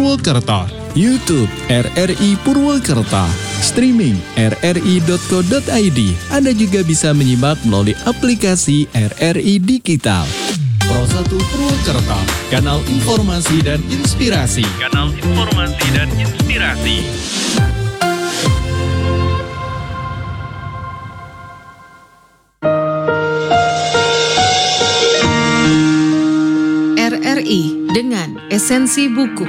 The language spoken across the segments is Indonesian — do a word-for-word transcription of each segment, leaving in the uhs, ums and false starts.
Purwokerto. YouTube R R I Purwokerto. Streaming r r i dot co dot i d. Anda juga bisa menyimak melalui aplikasi R R I Digital. Pro satu Purwokerto, kanal informasi dan inspirasi. Kanal informasi dan inspirasi. R R I dengan esensi buku.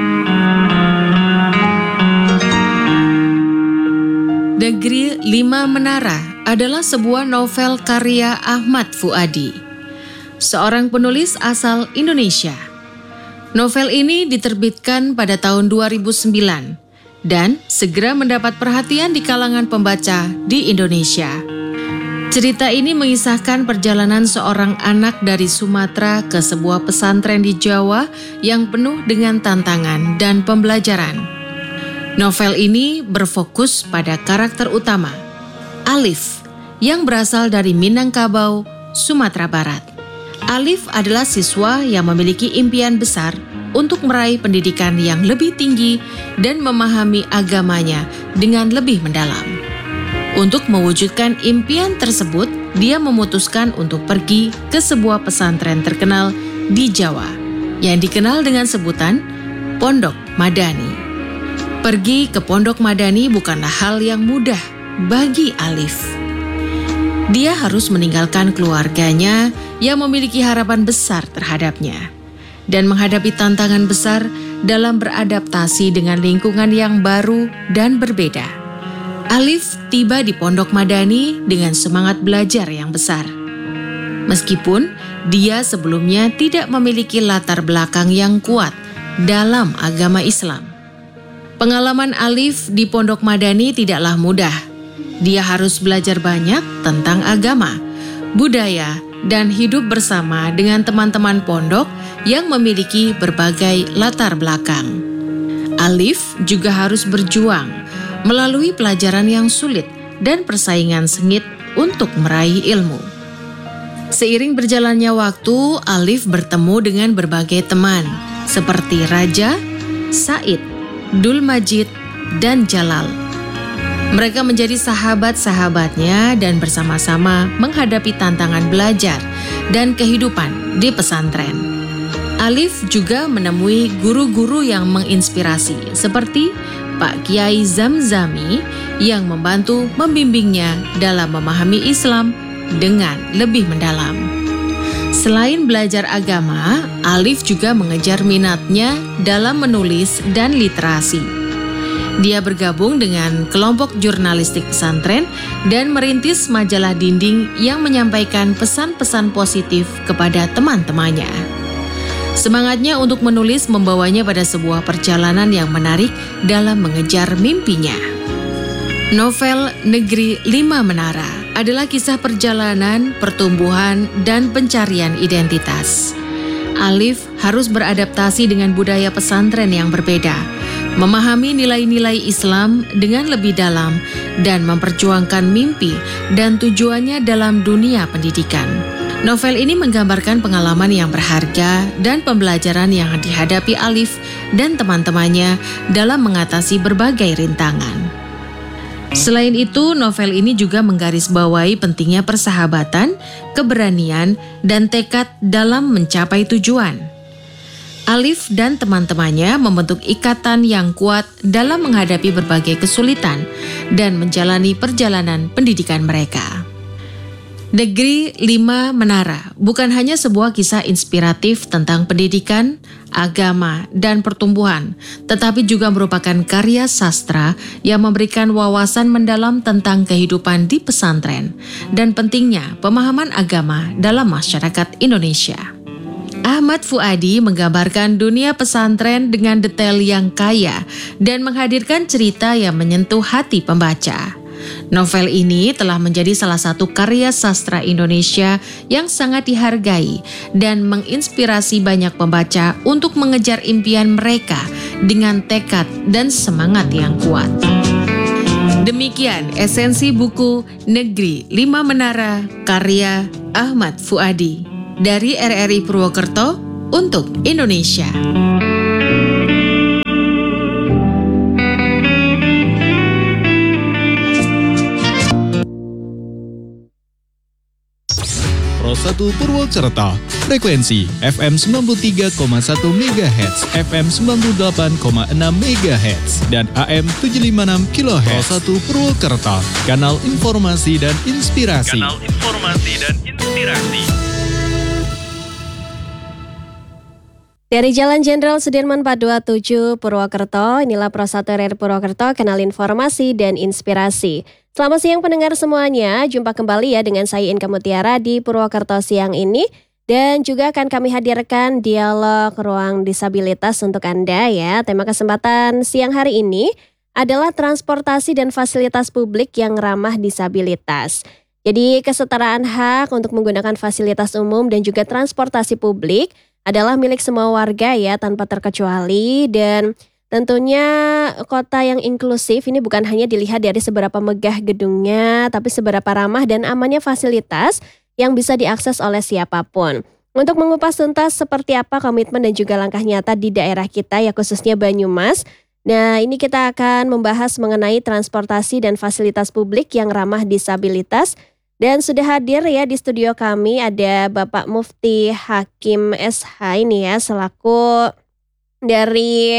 Negeri Lima Menara adalah sebuah novel karya Ahmad Fuadi, seorang penulis asal Indonesia. Novel ini diterbitkan pada tahun dua ribu sembilan dan segera mendapat perhatian di kalangan pembaca di Indonesia. Cerita ini mengisahkan perjalanan seorang anak dari Sumatera ke sebuah pesantren di Jawa yang penuh dengan tantangan dan pembelajaran. Novel ini berfokus pada karakter utama, Alif, yang berasal dari Minangkabau, Sumatera Barat. Alif adalah siswa yang memiliki impian besar untuk meraih pendidikan yang lebih tinggi dan memahami agamanya dengan lebih mendalam. Untuk mewujudkan impian tersebut, dia memutuskan untuk pergi ke sebuah pesantren terkenal di Jawa yang dikenal dengan sebutan Pondok Madani. Pergi ke Pondok Madani bukanlah hal yang mudah bagi Alif. Dia harus meninggalkan keluarganya yang memiliki harapan besar terhadapnya dan menghadapi tantangan besar dalam beradaptasi dengan lingkungan yang baru dan berbeda. Alif tiba di Pondok Madani dengan semangat belajar yang besar. Meskipun dia sebelumnya tidak memiliki latar belakang yang kuat dalam agama Islam. Pengalaman Alif di Pondok Madani tidaklah mudah. Dia harus belajar banyak tentang agama, budaya, dan hidup bersama dengan teman-teman pondok yang memiliki berbagai latar belakang. Alif juga harus berjuang melalui pelajaran yang sulit dan persaingan sengit untuk meraih ilmu. Seiring berjalannya waktu, Alif bertemu dengan berbagai teman seperti Raja, Said, Dul Majid, dan Jalal. Mereka menjadi sahabat-sahabatnya dan bersama-sama menghadapi tantangan belajar dan kehidupan di pesantren. Alif juga menemui guru-guru yang menginspirasi seperti Pak Kiai Zamzami yang membantu membimbingnya dalam memahami Islam dengan lebih mendalam. Selain belajar agama, Alif juga mengejar minatnya dalam menulis dan literasi. Dia bergabung dengan kelompok jurnalistik pesantren dan merintis majalah dinding yang menyampaikan pesan-pesan positif kepada teman-temannya. Semangatnya untuk menulis membawanya pada sebuah perjalanan yang menarik dalam mengejar mimpinya. Novel Negeri Lima Menara adalah kisah perjalanan, pertumbuhan, dan pencarian identitas. Alif harus beradaptasi dengan budaya pesantren yang berbeda, memahami nilai-nilai Islam dengan lebih dalam, dan memperjuangkan mimpi dan tujuannya dalam dunia pendidikan. Novel ini menggambarkan pengalaman yang berharga dan pembelajaran yang dihadapi Alif dan teman-temannya dalam mengatasi berbagai rintangan. Selain itu, novel ini juga menggarisbawahi pentingnya persahabatan, keberanian, dan tekad dalam mencapai tujuan. Alif dan teman-temannya membentuk ikatan yang kuat dalam menghadapi berbagai kesulitan dan menjalani perjalanan pendidikan mereka. Negeri Lima Menara bukan hanya sebuah kisah inspiratif tentang pendidikan, agama, dan pertumbuhan, tetapi juga merupakan karya sastra yang memberikan wawasan mendalam tentang kehidupan di pesantren dan pentingnya pemahaman agama dalam masyarakat Indonesia. Ahmad Fuadi menggambarkan dunia pesantren dengan detail yang kaya dan menghadirkan cerita yang menyentuh hati pembaca. Novel ini telah menjadi salah satu karya sastra Indonesia yang sangat dihargai dan menginspirasi banyak pembaca untuk mengejar impian mereka dengan tekad dan semangat yang kuat. Demikian esensi buku Negeri Lima Menara karya Ahmad Fuadi dari R R I Purwokerto untuk Indonesia. satu Purwokerto. Frekuensi F M sembilan puluh tiga koma satu MHz, F M sembilan puluh delapan koma enam MHz, dan A M tujuh ratus lima puluh enam kilohertz. Pro satu Purwokerto, kanal informasi dan inspirasi. Kanal informasi dan inspirasi. Dari Jalan Jenderal Sudirman empat dua tujuh Purwokerto, inilah Pro satu R R I Purwokerto, kanal informasi dan inspirasi. Selamat siang pendengar semuanya, jumpa kembali ya dengan saya Inka Mutiara di Purwokerto siang ini. Dan juga akan kami hadirkan dialog ruang disabilitas untuk Anda ya. Tema kesempatan siang hari ini adalah transportasi dan fasilitas publik yang ramah disabilitas. Jadi kesetaraan hak untuk menggunakan fasilitas umum dan juga transportasi publik adalah milik semua warga ya tanpa terkecuali, dan tentunya kota yang inklusif ini bukan hanya dilihat dari seberapa megah gedungnya, tapi seberapa ramah dan amannya fasilitas yang bisa diakses oleh siapapun. Untuk mengupas tuntas seperti apa komitmen dan juga langkah nyata di daerah kita ya khususnya Banyumas. Nah ini kita akan membahas mengenai transportasi dan fasilitas publik yang ramah disabilitas. Dan sudah hadir ya di studio kami ada Bapak Mufti Hakim S H ini ya selaku dari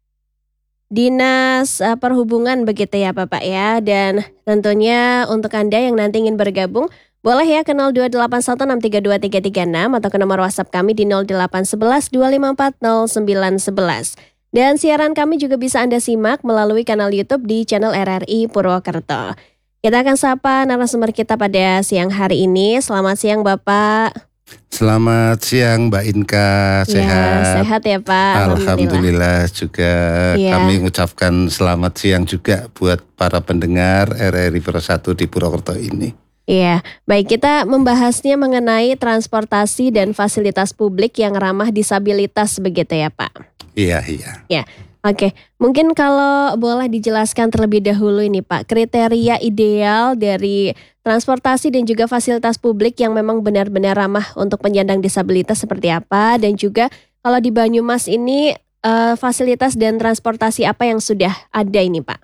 Dinas uh, Perhubungan begitu ya Bapak ya. Dan tentunya untuk Anda yang nanti ingin bergabung boleh ya ke nol dua delapan satu enam tiga dua tiga tiga enam atau ke nomor WhatsApp kami di nol delapan satu satu dua lima empat nol sembilan satu satu. Dan siaran kami juga bisa Anda simak melalui kanal YouTube di channel R R I Purwokerto. Kita akan sapa narasumber kita pada siang hari ini. Selamat siang Bapak. Selamat siang Mbak Inka, sehat? Ya, sehat ya Pak. Alhamdulillah, Alhamdulillah juga ya. Kami mengucapkan selamat siang juga buat para pendengar R R I Pro satu di Purwokerto ini. Iya, baik, kita membahasnya mengenai transportasi dan fasilitas publik yang ramah disabilitas begitu ya Pak? Iya, iya. Ya. Oke, mungkin kalau boleh dijelaskan terlebih dahulu ini Pak, kriteria ideal dari transportasi dan juga fasilitas publik yang memang benar-benar ramah untuk penyandang disabilitas seperti apa, dan juga kalau di Banyumas ini uh, fasilitas dan transportasi apa yang sudah ada ini Pak?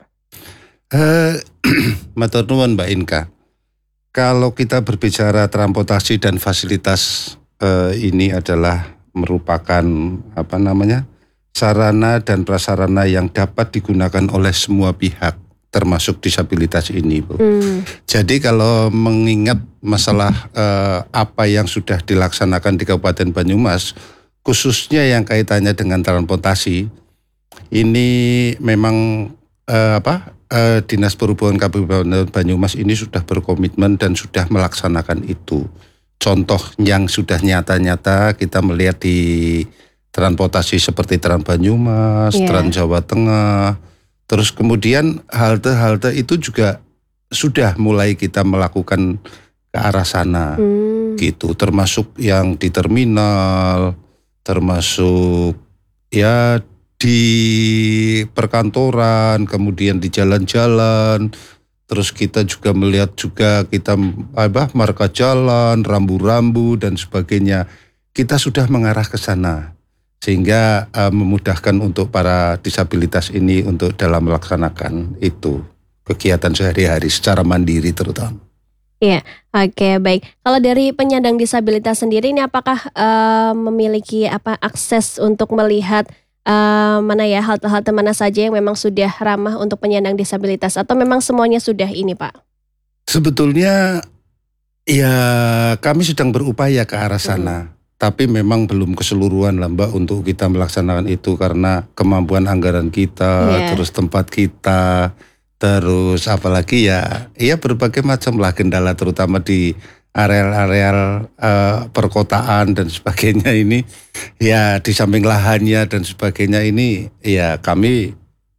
Uh, Matur nuwun Mbak Inka. Kalau kita berbicara transportasi dan fasilitas uh, ini adalah merupakan apa namanya? sarana dan prasarana yang dapat digunakan oleh semua pihak, termasuk disabilitas ini, Bu. Hmm. Jadi kalau mengingat masalah eh, apa yang sudah dilaksanakan di Kabupaten Banyumas, khususnya yang kaitannya dengan transportasi, ini memang eh, apa eh, Dinas Perhubungan Kabupaten Banyumas ini sudah berkomitmen dan sudah melaksanakan itu. Contoh yang sudah nyata-nyata kita melihat di transportasi seperti Trans Banyumas, yeah. Trans Jawa Tengah, terus kemudian halte-halte itu juga sudah mulai kita melakukan ke arah sana, hmm. gitu. Termasuk yang di terminal, termasuk ya di perkantoran, kemudian di jalan-jalan. Terus kita juga melihat juga kita apa marka jalan, rambu-rambu dan sebagainya. Kita sudah mengarah ke sana. Sehingga uh, memudahkan untuk para disabilitas ini untuk dalam melaksanakan itu kegiatan sehari-hari secara mandiri terutama. Iya, oke okay, baik. Kalau dari penyandang disabilitas sendiri ini apakah uh, memiliki apa akses untuk melihat uh, mana ya halte-halte mana saja yang memang sudah ramah untuk penyandang disabilitas atau memang semuanya sudah ini Pak? Sebetulnya ya kami sedang berupaya ke arah sana. Hmm. Tapi memang belum keseluruhan lah Mbak untuk kita melaksanakan itu karena kemampuan anggaran kita, yeah. terus tempat kita, terus apalagi ya, ya berbagai macam lah kendala terutama di areal-areal uh, perkotaan dan sebagainya ini, ya di samping lahannya dan sebagainya ini, ya kami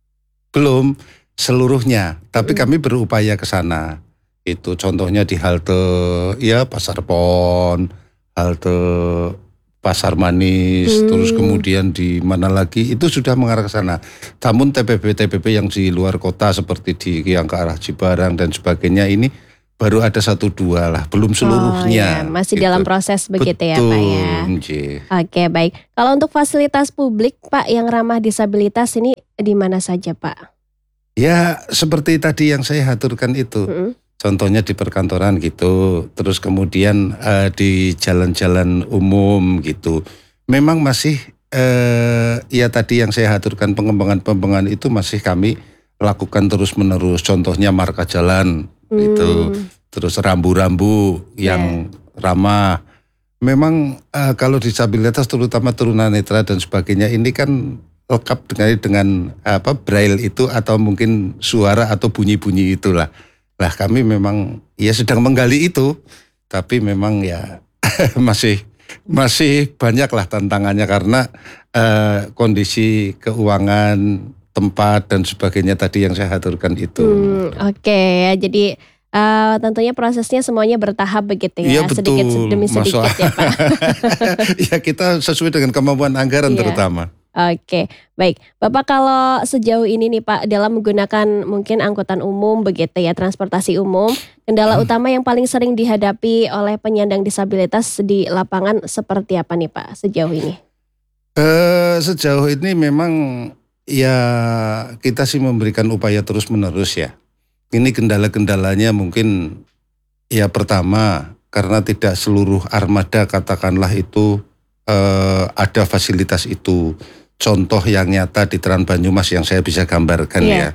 belum seluruhnya, tapi mm. kami berupaya ke sana. Itu contohnya di halte ya Pasar Pon, halte Pasar Manis, hmm. terus kemudian di mana lagi itu sudah mengarah ke sana. Namun T P P T P P yang di luar kota seperti di yang ke arah Cibarang dan sebagainya ini baru ada satu dua lah, belum seluruhnya. Oh, ya. Masih gitu. Dalam proses begitu. Betul, ya Pak ya. Jee. Oke baik. Kalau untuk fasilitas publik Pak yang ramah disabilitas ini di mana saja Pak? Ya seperti tadi yang saya aturkan itu. Hmm. Contohnya di perkantoran gitu, terus kemudian uh, di jalan-jalan umum gitu. Memang masih uh, ya tadi yang saya aturkan pengembangan-pengembangan itu masih kami lakukan terus-menerus. Contohnya marka jalan hmm. itu, terus rambu-rambu yang yeah. ramah. Memang uh, kalau disabilitas terutama tunanetra dan sebagainya ini kan lengkap dengan dengan apa braille itu atau mungkin suara atau bunyi-bunyi itulah. Lah kami memang ya sedang menggali itu, tapi memang ya masih masih banyaklah tantangannya karena uh, kondisi keuangan, tempat dan sebagainya tadi yang saya aturkan itu. Hmm, Oke okay. ya, jadi uh, tentunya prosesnya semuanya bertahap begitu ya, ya betul. Sedikit demi sedikit ya Pak. Ya kita sesuai dengan kemampuan anggaran ya. Terutama. Oke, baik. Bapak kalau sejauh ini nih Pak, dalam menggunakan mungkin angkutan umum begitu ya, transportasi umum, kendala hmm. utama yang paling sering dihadapi oleh penyandang disabilitas di lapangan seperti apa nih Pak sejauh ini? Uh, sejauh ini memang ya kita sih memberikan upaya terus menerus ya. Ini kendala-kendalanya mungkin ya pertama karena tidak seluruh armada katakanlah itu uh, ada fasilitas itu. Contoh yang nyata di Trans Banyumas yang saya bisa gambarkan yeah. ya.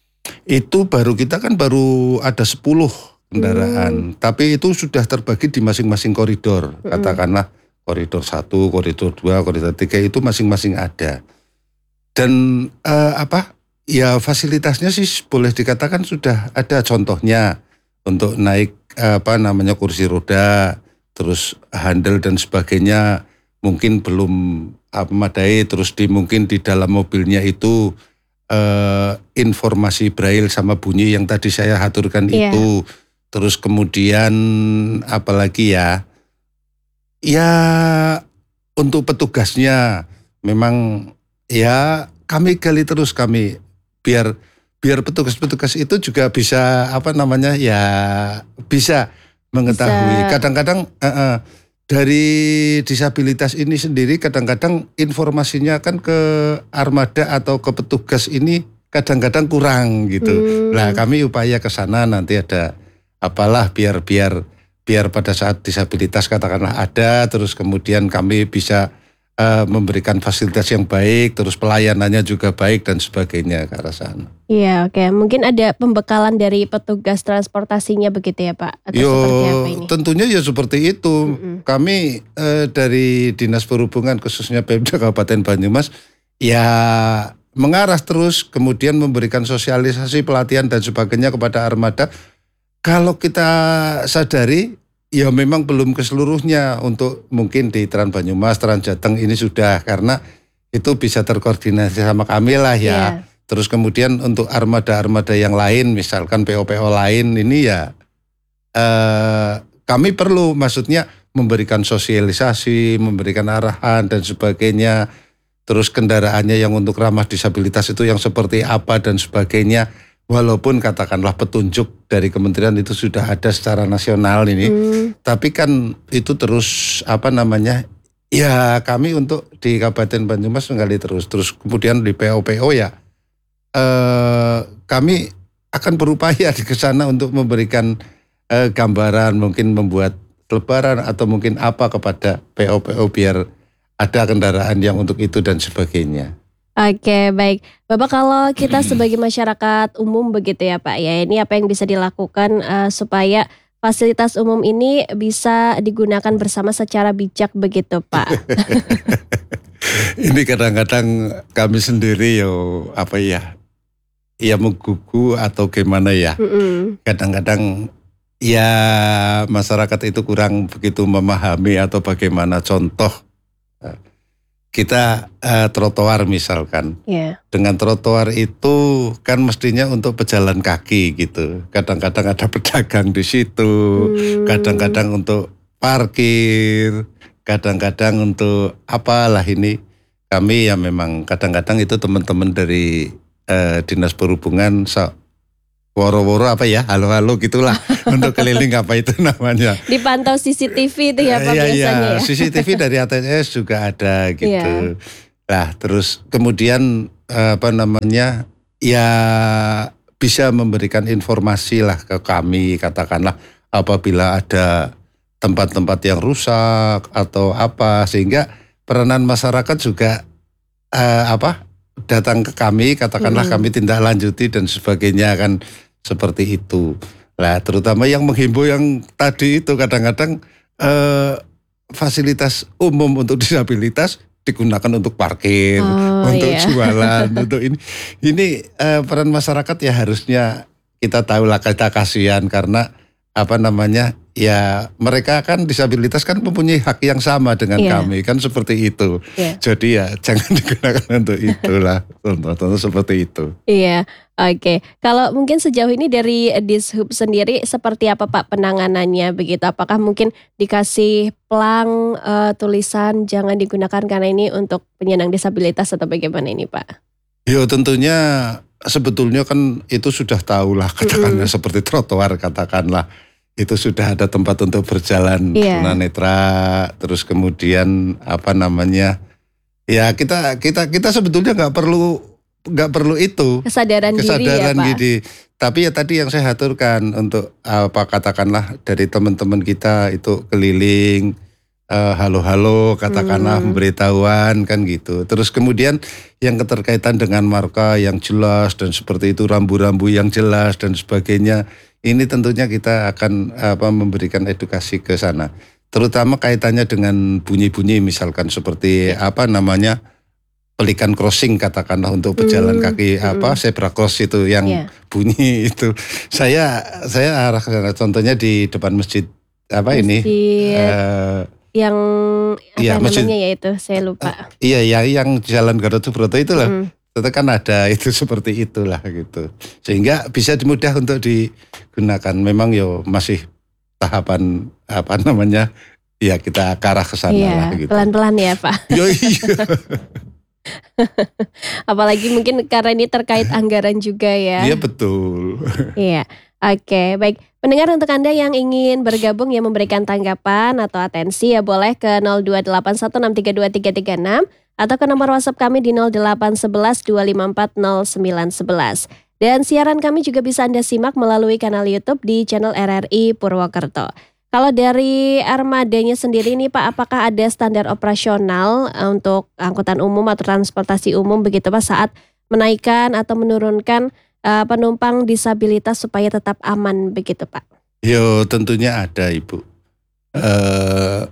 Itu baru kita kan baru ada sepuluh kendaraan. Hmm. Tapi itu sudah terbagi di masing-masing koridor. Hmm. Katakanlah koridor satu, koridor dua, koridor tiga itu masing-masing ada. Dan uh, apa ya fasilitasnya sih boleh dikatakan sudah ada contohnya. Untuk naik apa namanya kursi roda, terus handle dan sebagainya mungkin belum memadai, terus di mungkin di dalam mobilnya itu eh, informasi braille sama bunyi yang tadi saya aturkan yeah. itu, terus kemudian apalagi ya, ya untuk petugasnya memang ya kami gali terus kami biar biar petugas-petugas itu juga bisa apa namanya ya bisa mengetahui. Bisa. Kadang-kadang uh, uh, dari disabilitas ini sendiri kadang-kadang informasinya kan ke armada atau ke petugas ini kadang-kadang kurang gitu. Hmm. Nah kami upaya ke sana nanti ada apalah biar biar biar pada saat disabilitas katakanlah ada, terus kemudian kami bisa uh, memberikan fasilitas yang baik, terus pelayanannya juga baik dan sebagainya ke arah sana. Iya oke, okay. Mungkin ada pembekalan dari petugas transportasinya begitu ya Pak? Atau Yo, seperti apa ini? Tentunya ya seperti itu. Mm-hmm. Kami eh, dari Dinas Perhubungan khususnya Pemda Kabupaten Banyumas ya mengarah terus kemudian memberikan sosialisasi pelatihan dan sebagainya kepada armada. Kalau kita sadari ya memang belum keseluruhnya untuk mungkin di Trans Banyumas, Trans Jateng ini sudah karena itu bisa terkoordinasi sama kami lah ya. Yeah. Terus kemudian untuk armada-armada yang lain, misalkan P O P O lain ini ya eh, kami perlu maksudnya memberikan sosialisasi, memberikan arahan dan sebagainya. Terus kendaraannya yang untuk ramah disabilitas itu yang seperti apa dan sebagainya. Walaupun katakanlah petunjuk dari kementerian itu sudah ada secara nasional ini. Hmm. Tapi kan itu terus apa namanya, ya kami untuk di Kabupaten Banyumas menggali terus. Terus kemudian di P O P O ya. Eh, kami akan berupaya di kesana untuk memberikan eh, gambaran, mungkin membuat lebaran atau mungkin apa kepada P O P O biar ada kendaraan yang untuk itu dan sebagainya. Oke baik, Bapak kalau kita sebagai masyarakat umum begitu ya Pak ya, ini apa yang bisa dilakukan uh, supaya fasilitas umum ini bisa digunakan bersama secara bijak begitu Pak? Ini kadang-kadang kami sendiri yo apa ya, ya menggugu atau gimana ya. Mm-mm. Kadang-kadang ya masyarakat itu kurang begitu memahami atau bagaimana. Contoh kita uh, trotoar misalkan. Yeah. Dengan trotoar itu kan mestinya untuk pejalan kaki gitu. Kadang-kadang ada pedagang di situ, mm. kadang-kadang untuk parkir, kadang-kadang untuk apalah ini. Kami ya memang kadang-kadang itu teman-teman dari eh, Dinas Perhubungan so, woro-woro apa ya, halo-halo gitulah untuk keliling apa itu namanya. Dipantau C C T V itu ya Pak ya, biasanya ya. C C T V dari A T S juga ada gitu. Yeah. Nah terus kemudian apa namanya ya bisa memberikan informasi lah ke kami, katakanlah apabila ada tempat-tempat yang rusak atau apa, sehingga peranan masyarakat juga uh, apa datang ke kami, katakanlah hmm. kami tindak lanjuti dan sebagainya, kan seperti itu. Nah, terutama yang menghimbau yang tadi itu kadang-kadang uh, fasilitas umum untuk disabilitas digunakan untuk parkir, oh, untuk iya. jualan, untuk ini. Ini uh, peran masyarakat ya harusnya kita tahulah, kita kasihan karena apa namanya, ya mereka kan disabilitas kan mempunyai hak yang sama dengan yeah. kami, kan seperti itu. Yeah. Jadi ya jangan digunakan untuk itulah, contoh-contoh seperti itu. Iya, oke. Okay. Kalau mungkin sejauh ini dari Dishub sendiri seperti apa Pak penanganannya begitu? Apakah mungkin dikasih plang uh, tulisan jangan digunakan karena ini untuk penyandang disabilitas atau bagaimana ini Pak? Ya tentunya sebetulnya kan itu sudah tahulah, katakanlah mm-hmm. seperti trotoar, katakanlah itu sudah ada tempat untuk berjalan yeah. tunanetra, terus kemudian apa namanya, ya kita kita kita sebetulnya nggak perlu nggak perlu itu kesadaran, kesadaran diri ya, gini. Tapi ya tadi yang saya aturkan untuk apa, katakanlah dari teman-teman kita itu keliling, Uh, halo-halo katakanlah hmm. pemberitahuan kan gitu. Terus kemudian yang keterkaitan dengan marka yang jelas dan seperti itu, rambu-rambu yang jelas dan sebagainya. Ini tentunya kita akan apa memberikan edukasi ke sana. Terutama kaitannya dengan bunyi-bunyi, misalkan seperti apa namanya pelikan crossing, katakanlah untuk pejalan hmm. kaki hmm. apa zebra cross itu yang yeah. bunyi itu. Saya saya arah ke sana, contohnya di depan masjid apa masjid. ini uh, yang apa ya, namanya masjid, ya itu saya lupa. Uh, iya ya yang Jalan Gatot Subroto itu loh. Mm. Itu kan ada itu seperti itulah gitu. Sehingga bisa mudah untuk digunakan. Memang yo masih tahapan apa namanya? Ya kita ke arah ke sana iya, lah gitu. Pelan-pelan ya, Pak. Yo iya. Apalagi mungkin karena ini terkait anggaran juga ya. Iya betul. Iya. Oke, baik. Pendengar, untuk Anda yang ingin bergabung yang memberikan tanggapan atau atensi ya boleh ke nol dua delapan satu enam tiga dua tiga tiga enam atau ke nomor WhatsApp kami di nol delapan satu satu dua lima empat nol sembilan satu satu. Dan siaran kami juga bisa Anda simak melalui kanal YouTube di channel R R I Purwokerto. Kalau dari armadanya sendiri nih Pak, apakah ada standar operasional untuk angkutan umum atau transportasi umum begitu Pak saat menaikkan atau menurunkan Uh, penumpang disabilitas supaya tetap aman begitu Pak? Yo tentunya ada Ibu. Uh,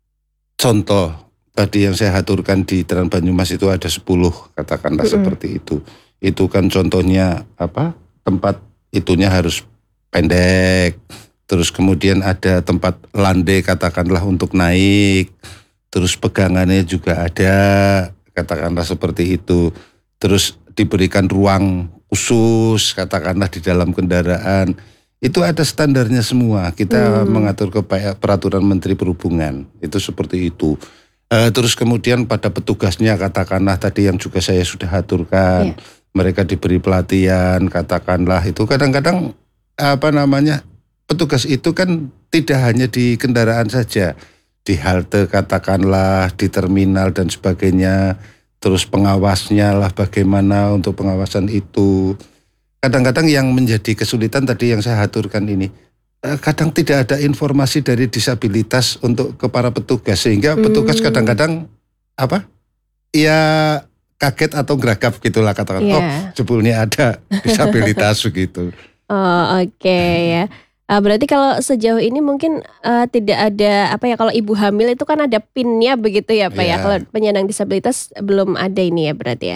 contoh tadi yang saya aturkan di Trans Banyumas itu ada sepuluh, katakanlah mm-hmm. seperti itu. Itu kan contohnya apa? Tempat itunya harus pendek. Terus kemudian ada tempat landai katakanlah untuk naik. Terus pegangannya juga ada, katakanlah seperti itu. Terus diberikan ruang khusus katakanlah di dalam kendaraan, itu ada standarnya semua. Kita hmm. mengatur ke peraturan Menteri Perhubungan itu seperti itu. E, terus kemudian pada petugasnya katakanlah tadi yang juga saya sudah aturkan, yeah. mereka diberi pelatihan katakanlah itu. Kadang-kadang apa namanya petugas itu kan tidak hanya di kendaraan saja, di halte katakanlah, di terminal dan sebagainya. Terus pengawasnya lah bagaimana untuk pengawasan itu. Kadang-kadang yang menjadi kesulitan tadi yang saya aturkan ini, kadang tidak ada informasi dari disabilitas untuk ke para petugas. Sehingga petugas kadang-kadang apa? Ya kaget atau geragap gitulah katakan. Yeah. Oh jebulnya ada disabilitas begitu. Oh oke okay, ya. Uh, berarti kalau sejauh ini mungkin uh, tidak ada apa ya, kalau ibu hamil itu kan ada pinnya begitu ya Pak yeah. ya. Kalau penyandang disabilitas belum ada ini ya berarti ya.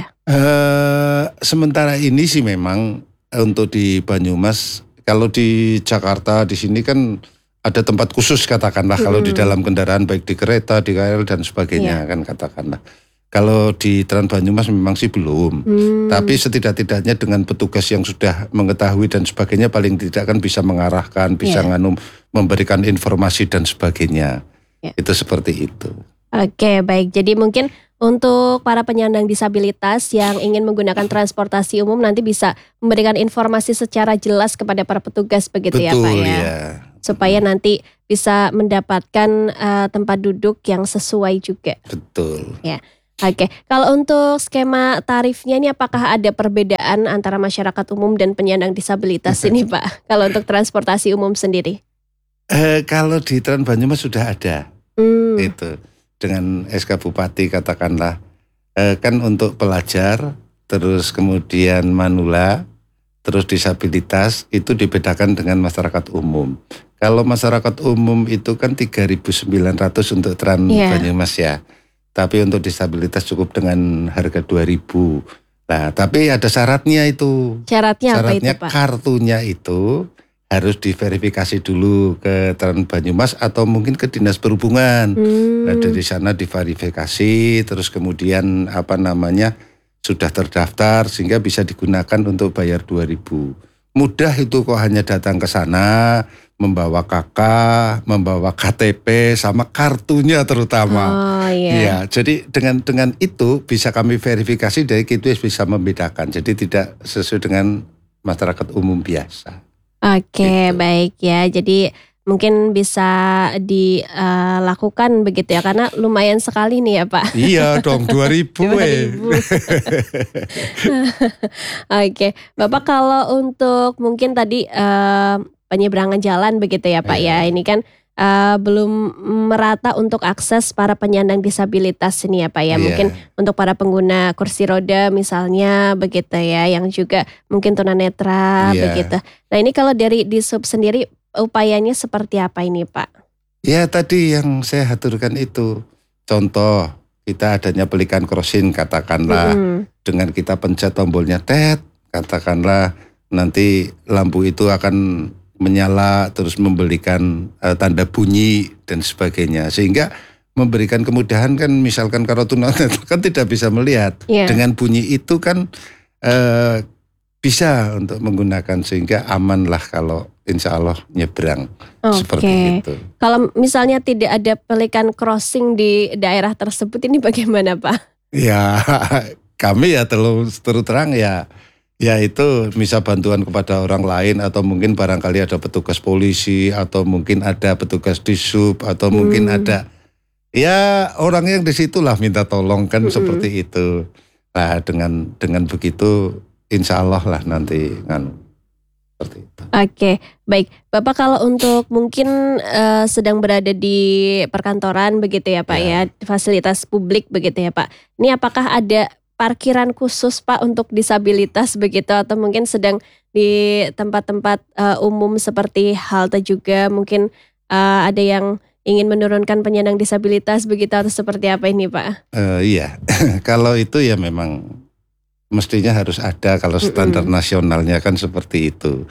Uh, sementara ini sih memang untuk di Banyumas, kalau di Jakarta di sini kan ada tempat khusus katakanlah hmm. kalau di dalam kendaraan baik di kereta, di K R L dan sebagainya yeah. kan katakanlah. Kalau di Trans Banyumas memang sih belum, hmm. tapi setidak-tidaknya dengan petugas yang sudah mengetahui dan sebagainya paling tidak kan bisa mengarahkan, bisa yeah. nganum, memberikan informasi dan sebagainya. Yeah. Itu seperti itu. Oke, baik. Jadi mungkin untuk para penyandang disabilitas yang ingin menggunakan transportasi umum nanti bisa memberikan informasi secara jelas kepada para petugas begitu. Betul, ya Pak ya. ya. Supaya nanti bisa mendapatkan uh, tempat duduk yang sesuai juga. Betul. Ya. Oke, kalau untuk skema tarifnya ini apakah ada perbedaan antara masyarakat umum dan penyandang disabilitas ini Pak? Kalau untuk transportasi umum sendiri? Eh, kalau di Trans Banyumas sudah ada, Hmm. itu dengan S K Bupati katakanlah, eh, kan untuk pelajar, terus kemudian manula, terus disabilitas itu dibedakan dengan masyarakat umum. Kalau masyarakat umum itu kan tiga ribu sembilan ratus untuk Trans Iya. Banyumas ya. Tapi untuk disabilitas cukup dengan harga dua ribu. Nah, tapi ada syaratnya itu. Syaratnya apa itu Syaratnya Pak? kartunya itu harus diverifikasi dulu ke Trans Banyumas atau mungkin ke Dinas Perhubungan. Hmm. Nah, dari sana diverifikasi, terus kemudian apa namanya sudah terdaftar sehingga bisa digunakan untuk bayar dua ribu. Mudah itu kok, hanya datang ke sana, membawa K K, membawa K T P sama kartunya terutama. Oh iya. Iya, jadi dengan dengan itu bisa kami verifikasi, dari itu bisa membedakan. Jadi tidak sesuai dengan masyarakat umum biasa. Oke, Gitu. baik ya. Jadi mungkin bisa dilakukan begitu ya, karena lumayan sekali nih ya Pak. Iya dong, dua ribu dua eh. ribu. Oke, Bapak kalau untuk mungkin tadi eh, penyeberangan jalan begitu ya Pak ya, Iya. ini kan eh, belum merata untuk akses para penyandang disabilitas ini ya Pak ya. Iya. Mungkin untuk para pengguna kursi roda misalnya begitu ya, yang juga mungkin tunanetra Iya. begitu. Nah ini kalau dari Disub sendiri upayanya seperti apa ini Pak? Ya tadi yang saya aturkan itu, contoh kita adanya pelikan crossing katakanlah, Mm-mm. dengan kita pencet tombolnya tet, katakanlah nanti lampu itu akan menyala terus memberikan uh, tanda bunyi dan sebagainya, sehingga memberikan kemudahan kan. Misalkan kalau tunanetra kan tidak bisa melihat, Iya. dengan bunyi itu kan uh, bisa untuk menggunakan, sehingga aman lah kalau insya Allah nyebrang. Oke. Seperti itu. Kalau misalnya tidak ada pelikan crossing di daerah tersebut ini bagaimana Pak? Ya kami ya terus terus terang ya, ya itu bisa bantuan kepada orang lain, atau mungkin barangkali ada petugas polisi, atau mungkin ada petugas Disub, atau mungkin Hmm. ada ya orang yang di situlah minta tolong kan. Mm-mm. Seperti itu. Nah dengan dengan begitu insya Allah lah nanti kan seperti itu. Oke, baik. Bapak kalau untuk mungkin eh, sedang berada di perkantoran begitu ya Pak ya, Ya. fasilitas publik begitu ya Pak. Ini apakah ada parkiran khusus Pak untuk disabilitas begitu, atau mungkin sedang di tempat-tempat eh, umum seperti halte juga mungkin eh, ada yang ingin menurunkan penyandang disabilitas begitu, atau seperti apa ini Pak? Eh, iya, kalau itu ya memang mestinya harus ada, kalau standar Mm-mm. nasionalnya kan seperti itu.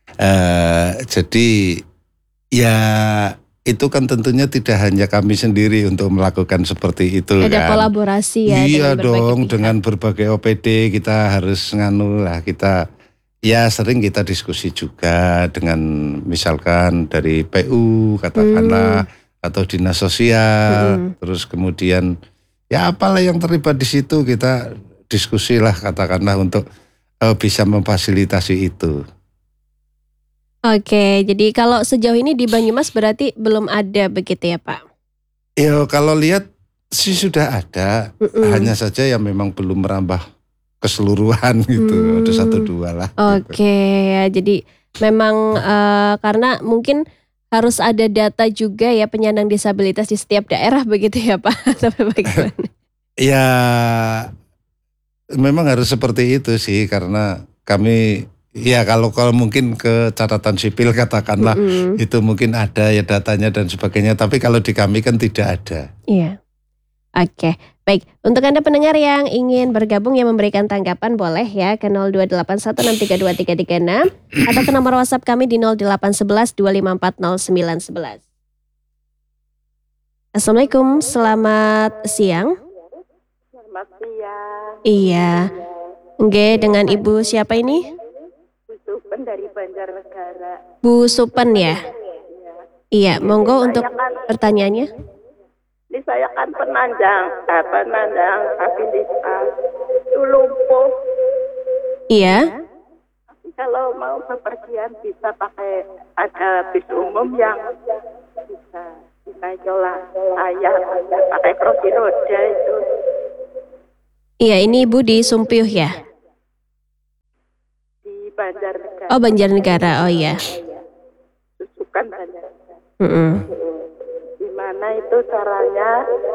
Eh, jadi ya itu kan tentunya tidak hanya kami sendiri untuk melakukan seperti itu Ada kan. kolaborasi ya Iya dengan berbagai dong, pihak. dengan berbagai O P D kita harus nganu lah, kita ya sering kita diskusi juga dengan misalkan dari P U katakanlah, atau dinas sosial, Mm-mm. terus kemudian ya apalah yang terlibat di situ, kita diskusilah katakanlah untuk eh, bisa memfasilitasi itu. Oke, jadi kalau sejauh ini di Banyumas berarti belum ada begitu ya Pak? Ya kalau lihat sih sudah ada, Mm-mm. hanya saja ya memang belum merambah keseluruhan gitu, Hmm. ada satu dua lah. gitu. Oke, ya jadi memang eh, karena mungkin harus ada data juga ya penyandang disabilitas di setiap daerah begitu ya Pak? Atau bagaimana? Ya memang harus seperti itu sih, karena kami ya kalau kalau mungkin ke catatan sipil katakanlah Mm-mm. itu mungkin ada ya datanya dan sebagainya, tapi kalau di kami kan tidak ada. Iya. Oke, baik. Untuk Anda pendengar yang ingin bergabung yang memberikan tanggapan boleh ya ke nol dua delapan satu enam tiga dua tiga tiga enam atau ke nomor WhatsApp kami di nol delapan satu satu dua lima empat nol sembilan satu satu. Assalamualaikum, selamat siang. Selamat siang. Iya. Nggih, dengan Ibu siapa ini? Bu Supen dari Banjarnegara. Bu Supen ya? Iya, monggo untuk Saya kan, pertanyaannya. ini saya kan penanjang, eh, penandang disabilitas, itu lumpuh. Iya. Tapi kalau mau bepergian bisa pakai ada bis umum yang bisa dinaiki oleh saya, pakai kursi roda itu. Iya, ini Ibu di Sumpiyuh ya? Di Banjarnegara. Oh, Banjarnegara. Oh iya. Susukan Banjarnegara. Mm-mm. Gimana itu caranya?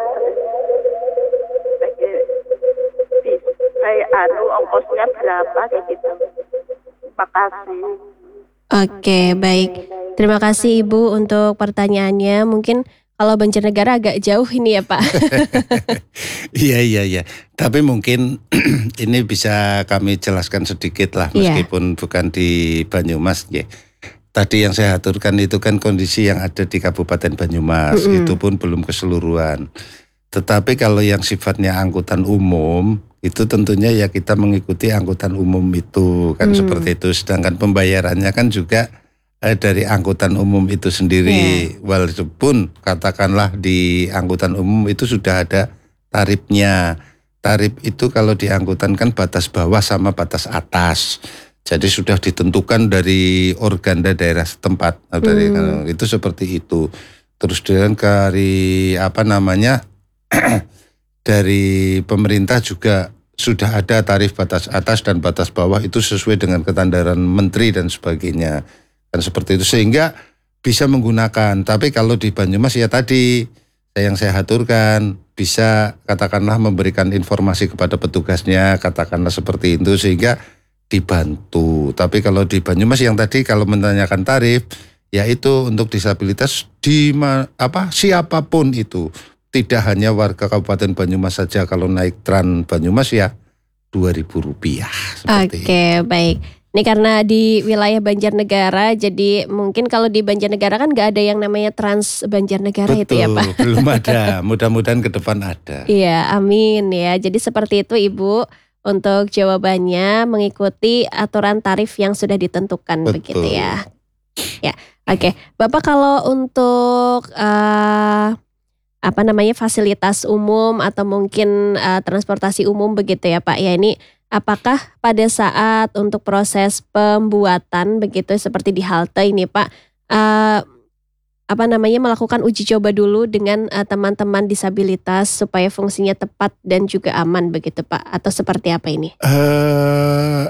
Sebagai kayak anu ongkosnya berapa kayak gitu. Terima kasih. Oke, baik. Terima kasih Ibu untuk pertanyaannya. Mungkin kalau Banjarnegara agak jauh ini ya Pak. Iya, iya, iya. Tapi mungkin ini bisa kami jelaskan sedikit lah, Iya. meskipun bukan di Banyumas. Ya. Tadi yang saya aturkan itu kan kondisi yang ada di Kabupaten Banyumas, Mm-mm. itu pun belum keseluruhan. Tetapi kalau yang sifatnya angkutan umum, itu tentunya ya kita mengikuti angkutan umum itu, kan Hmm. seperti itu. Sedangkan pembayarannya kan juga eh, dari angkutan umum itu sendiri. Walaupun katakanlah di angkutan umum itu sudah ada tarifnya. Tarif itu kalau di angkutan kan batas bawah sama batas atas. Jadi sudah ditentukan dari organda daerah setempat. Nah, dari Hmm. itu seperti itu. Terus dengan dari apa namanya dari pemerintah juga sudah ada tarif batas atas dan batas bawah itu sesuai dengan ketentuan menteri dan sebagainya. Kan seperti itu sehingga bisa menggunakan. Tapi kalau di Banyumas ya tadi yang saya aturkan bisa katakanlah memberikan informasi kepada petugasnya, katakanlah seperti itu sehingga dibantu. Tapi kalau di Banyumas yang tadi kalau menanyakan tarif, yaitu untuk disabilitas di ma- apa siapapun itu, tidak hanya warga Kabupaten Banyumas saja. Kalau naik Trans Banyumas ya dua ribu rupiah. Seperti Oke, baik. Ini karena di wilayah Banjarnegara, jadi mungkin kalau di Banjarnegara kan nggak ada yang namanya Trans Banjarnegara itu ya Pak? belum ada. Mudah-mudahan ke depan ada. Iya, amin ya. Jadi seperti itu Ibu untuk jawabannya mengikuti aturan tarif yang sudah ditentukan. Betul. Begitu ya. Ya, oke. Bapak kalau untuk eh, apa namanya fasilitas umum atau mungkin eh, transportasi umum begitu ya Pak? Ya ini apakah pada saat untuk proses pembuatan begitu seperti di halte ini Pak, eh, apa namanya melakukan uji coba dulu dengan eh, teman-teman disabilitas supaya fungsinya tepat dan juga aman begitu Pak? Atau seperti apa ini? Eh,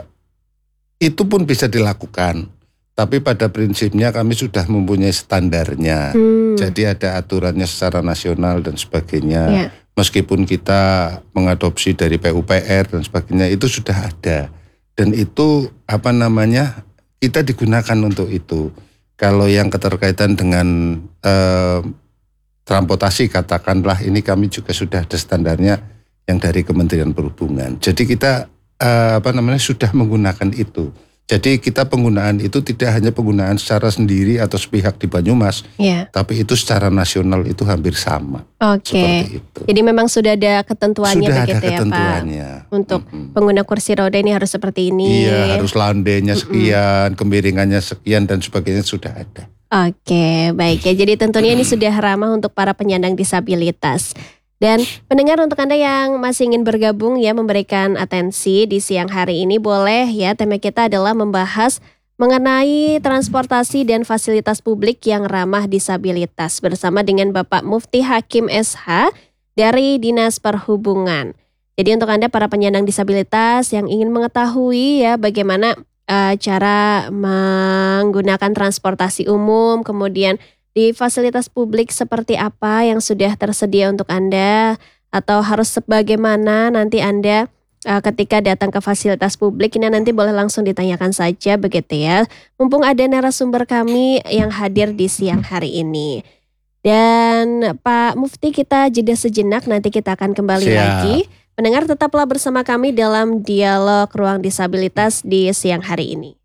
itu pun bisa dilakukan. Tapi pada prinsipnya kami sudah mempunyai standarnya. Hmm, Jadi ada aturannya secara nasional dan sebagainya. ya. Meskipun kita mengadopsi dari P U P R dan sebagainya itu sudah ada. Dan itu apa namanya kita digunakan untuk itu. Kalau yang keterkaitan dengan eh, transportasi katakanlah ini kami juga sudah ada standarnya yang dari Kementerian Perhubungan. Jadi kita eh, apa namanya sudah menggunakan itu. Jadi kita penggunaan itu tidak hanya penggunaan secara sendiri atau sepihak di Banyumas, Ya. tapi itu secara nasional itu hampir sama. Oke. Seperti itu. Jadi memang sudah ada ketentuannya Sudah ada begitu ya Pak. ketentuannya. Untuk Mm-mm. pengguna kursi roda ini harus seperti ini. Iya, harus landainya sekian, kemiringannya sekian dan sebagainya sudah ada. Oke, baik ya. Jadi tentunya ini sudah ramah untuk para penyandang disabilitas. Dan pendengar untuk Anda yang masih ingin bergabung ya memberikan atensi di siang hari ini boleh ya. Tema kita adalah membahas mengenai transportasi dan fasilitas publik yang ramah disabilitas bersama dengan Bapak Mufti Hakim S H dari Dinas Perhubungan. Jadi untuk Anda para penyandang disabilitas yang ingin mengetahui ya bagaimana uh, cara menggunakan transportasi umum, kemudian di fasilitas publik seperti apa yang sudah tersedia untuk Anda atau harus sebagaimana nanti Anda uh, ketika datang ke fasilitas publik ini nanti boleh langsung ditanyakan saja begitu ya. Mumpung ada narasumber kami yang hadir di siang hari ini. Dan Pak Mufti kita jeda sejenak nanti kita akan kembali Siap. lagi. Pendengar tetaplah bersama kami dalam dialog Ruang Disabilitas di siang hari ini.